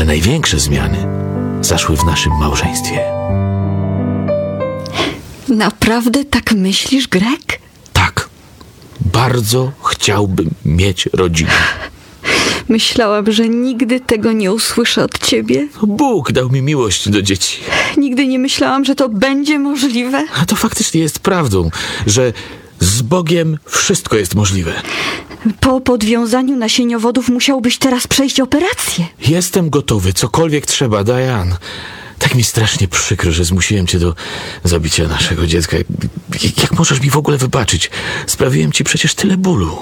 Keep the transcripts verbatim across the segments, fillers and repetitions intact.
Ale największe zmiany zaszły w naszym małżeństwie. Naprawdę tak myślisz, Greg? Tak. Bardzo chciałbym mieć rodzinę. Myślałam, że nigdy tego nie usłyszę od ciebie. Bóg dał mi miłość do dzieci. Nigdy nie myślałam, że to będzie możliwe. A to faktycznie jest prawdą, że z Bogiem wszystko jest możliwe. Po podwiązaniu nasieniowodów musiałbyś teraz przejść operację. Jestem gotowy, cokolwiek trzeba, Diane. Tak mi strasznie przykro, że zmusiłem cię do zabicia naszego dziecka. Jak, jak możesz mi w ogóle wybaczyć? Sprawiłem ci przecież tyle bólu.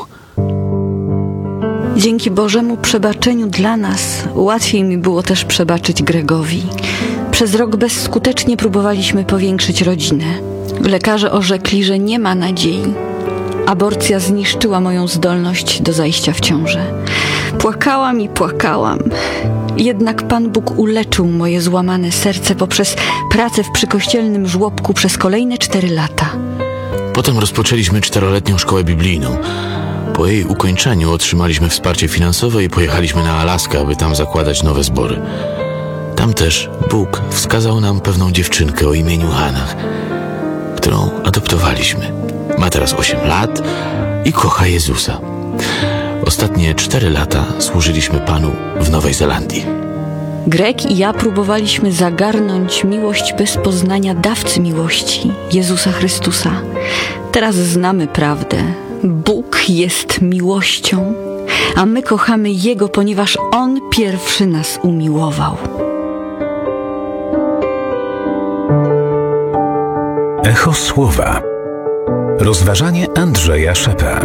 Dzięki Bożemu przebaczeniu dla nas łatwiej mi było też przebaczyć Gregowi. Przez rok bezskutecznie próbowaliśmy powiększyć rodzinę. Lekarze orzekli, że nie ma nadziei. Aborcja zniszczyła moją zdolność do zajścia w ciążę. Płakałam i płakałam. Jednak Pan Bóg uleczył moje złamane serce poprzez pracę w przykościelnym żłobku przez kolejne cztery lata. Potem rozpoczęliśmy czteroletnią szkołę biblijną. Po jej ukończeniu otrzymaliśmy wsparcie finansowe i pojechaliśmy na Alaskę, aby tam zakładać nowe zbory. Tam też Bóg wskazał nam pewną dziewczynkę o imieniu Hannah, którą adoptowaliśmy. Ma teraz osiem lat i kocha Jezusa. Ostatnie cztery lata służyliśmy Panu w Nowej Zelandii. Greg i ja próbowaliśmy zagarnąć miłość bez poznania dawcy miłości, Jezusa Chrystusa. Teraz znamy prawdę. Bóg jest miłością, a my kochamy Jego, ponieważ On pierwszy nas umiłował. Echo Słowa. Rozważanie Andrzeja Szepę.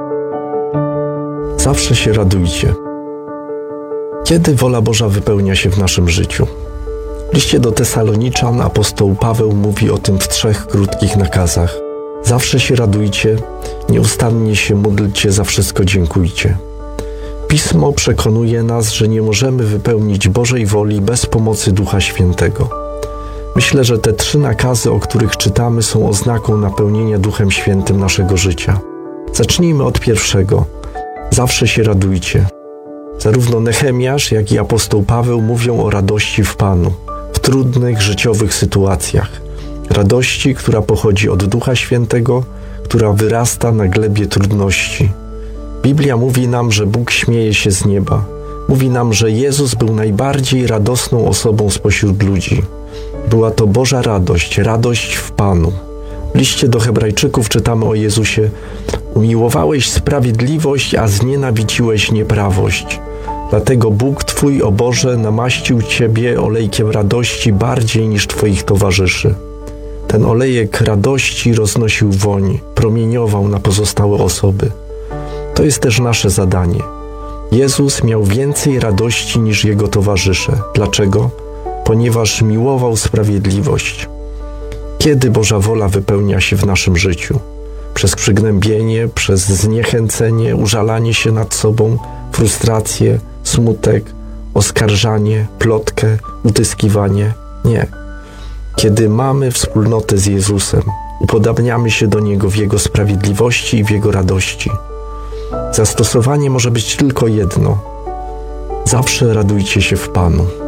Zawsze się radujcie. Kiedy wola Boża wypełnia się w naszym życiu? W liście do Tesaloniczan apostoł Paweł mówi o tym w trzech krótkich nakazach. Zawsze się radujcie, nieustannie się módlcie, za wszystko dziękujcie. Pismo przekonuje nas, że nie możemy wypełnić Bożej woli bez pomocy Ducha Świętego. Myślę, że te trzy nakazy, o których czytamy, są oznaką napełnienia Duchem Świętym naszego życia. Zacznijmy od pierwszego. Zawsze się radujcie. Zarówno Nehemiasz, jak i apostoł Paweł mówią o radości w Panu, w trudnych życiowych sytuacjach. Radości, która pochodzi od Ducha Świętego, która wyrasta na glebie trudności. Biblia mówi nam, że Bóg śmieje się z nieba. Mówi nam, że Jezus był najbardziej radosną osobą spośród ludzi. Była to Boża radość, radość w Panu. W liście do Hebrajczyków czytamy o Jezusie: umiłowałeś sprawiedliwość, a znienawidziłeś nieprawość. Dlatego Bóg Twój, o Boże, namaścił Ciebie olejkiem radości bardziej niż Twoich towarzyszy. Ten olejek radości roznosił woń, promieniował na pozostałe osoby. To jest też nasze zadanie. Jezus miał więcej radości niż Jego towarzysze. Dlaczego? Ponieważ miłował sprawiedliwość. Kiedy Boża wola wypełnia się w naszym życiu? Przez przygnębienie, przez zniechęcenie, użalanie się nad sobą, frustrację, smutek, oskarżanie, plotkę, utyskiwanie? Nie. Kiedy mamy wspólnotę z Jezusem, upodabniamy się do Niego w Jego sprawiedliwości i w Jego radości. Zastosowanie może być tylko jedno. Zawsze radujcie się w Panu.